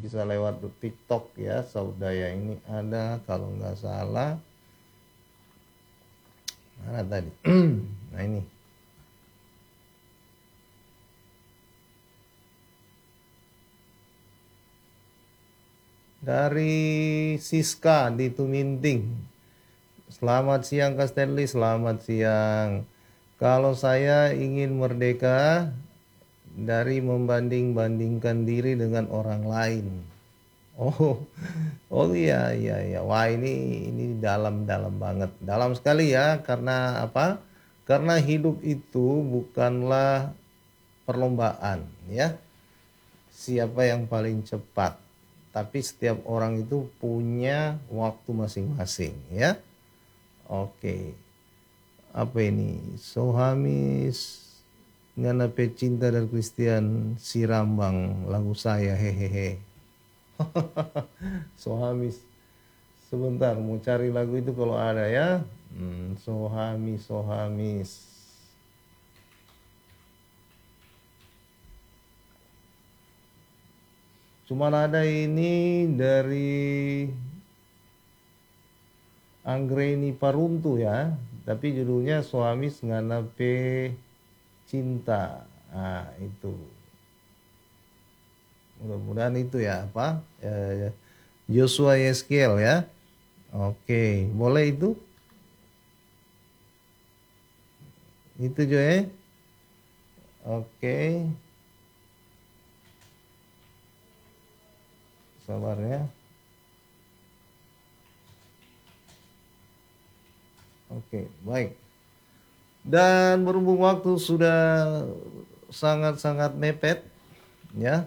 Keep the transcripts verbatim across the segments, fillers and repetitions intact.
bisa lewat TikTok ya. Saudaya ini ada kalau nggak salah. Mana tadi? Nah ini. Dari Siska di Tuminting. Selamat siang Kak Stanley, selamat siang. Kalau saya ingin merdeka dari membanding-bandingkan diri dengan orang lain. Oh, oh iya iya iya. Wah ini ini dalam-dalam banget, dalam sekali ya. Karena apa? Karena hidup itu bukanlah perlombaan, ya. Siapa yang paling cepat? Tapi setiap orang itu punya waktu masing-masing, ya. Oke. Apa ini? Sohamis nganape cinta dan Christian Sirambang lagu saya hehehe. Sohamis. Sebentar mau cari lagu itu kalau ada ya. Hmm, Sohamis Sohamis. Cuman ada ini dari Anggreni Paruntu ya, tapi judulnya Sohamis nganape cinta. Nah itu. Mudah-mudahan itu ya apa? Eh, Joshua Yeskiel ya. Oke, boleh itu? Itu juga ya. Oke. Sabar ya. Oke, baik. Dan berhubung waktu sudah sangat-sangat mepet, ya.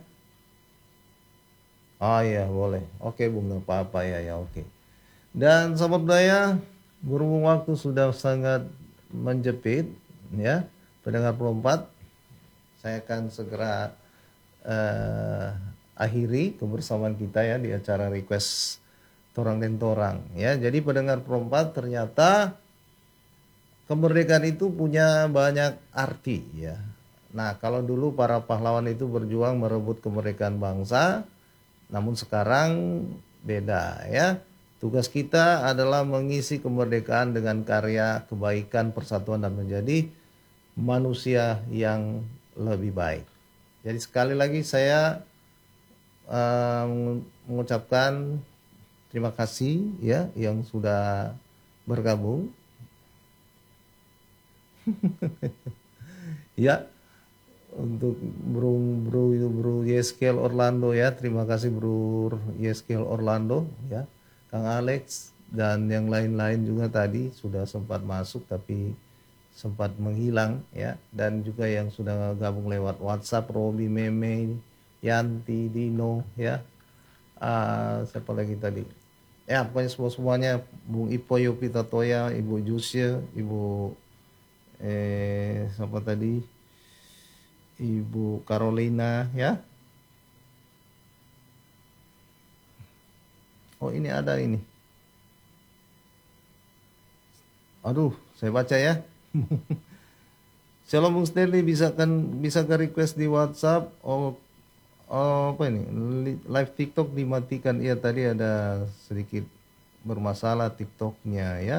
Oh ya, boleh. Oke, Bung, nggak apa-apa ya, ya oke. Dan sahabat budaya, berhubung waktu sudah sangat menjepit, ya, pendengar perempat, saya akan segera uh, akhiri kebersamaan kita ya di acara request Torang dan Torang ya. Jadi pendengar perempat, ternyata kemerdekaan itu punya banyak arti ya. Nah, kalau dulu para pahlawan itu berjuang merebut kemerdekaan bangsa, namun sekarang beda ya. Tugas kita adalah mengisi kemerdekaan dengan karya kebaikan, persatuan, dan menjadi manusia yang lebih baik. Jadi sekali lagi saya uh, mengucapkan terima kasih ya yang sudah bergabung. Ya, untuk bro bro bro Yeskel Orlando ya, terima kasih bro Yeskel Orlando ya, Kang Alex dan yang lain-lain juga tadi sudah sempat masuk tapi sempat menghilang ya, dan juga yang sudah gabung lewat WhatsApp, Robi, Meme, Yanti, Dino ya, uh, siapa lagi tadi ya, pokoknya semua semuanya, Bung Ipo, Yopita Toya, Ibu Jusya, Ibu eh siapa tadi, Ibu Carolina ya. Oh ini ada ini, aduh saya baca ya. Shalom Bung Stanley, bisa kan bisa ke request di WhatsApp. Oh, oh apa ini, live TikTok dimatikan. Iya tadi ada sedikit bermasalah TikToknya ya.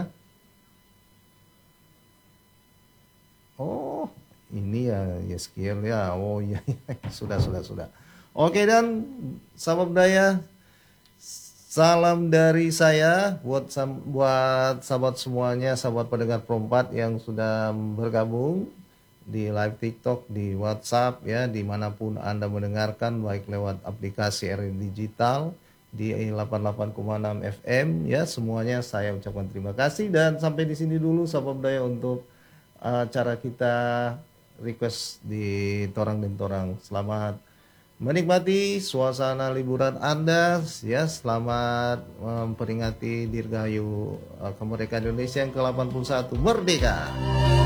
Oh ini ya Yeskiel ya. Oh iya, sudah sudah sudah. Oke, dan sahabat budaya, salam dari saya buat buat sahabat semuanya, sahabat pendengar perempat yang sudah bergabung di live TikTok, di WhatsApp ya, dimanapun Anda mendengarkan, baik lewat aplikasi R R Digital di delapan puluh delapan koma enam F M ya, semuanya saya ucapkan terima kasih. Dan sampai di sini dulu sahabat budaya untuk acara uh, kita request di Torang dan Torang. Selamat menikmati suasana liburan Anda ya, selamat memperingati Dirgahayu uh, kemerdekaan Indonesia yang ke delapan puluh satu, merdeka.